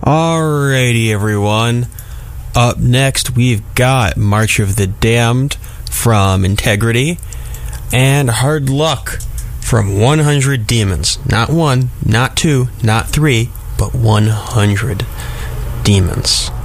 Alrighty, everyone. Up next, we've got March of the Damned from Integrity and Hard Luck from 100 Demons. Not one, not two, not three, but 100 Demons.